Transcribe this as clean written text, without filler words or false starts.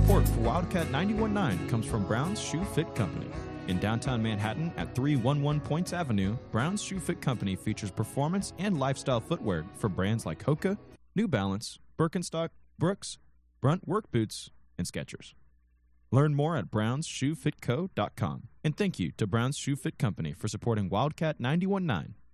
support for Wildcat 91.9 comes from Brown's Shoe Fit Company. In downtown Manhattan at 311 Points Avenue, Brown's Shoe Fit Company features performance and lifestyle footwear for brands like Hoka, New Balance, Birkenstock, Brooks, Brunt Work Boots, and Skechers. Learn more at brownsshoefitco.com. And thank you to Brown's Shoe Fit Company for supporting Wildcat 91.9.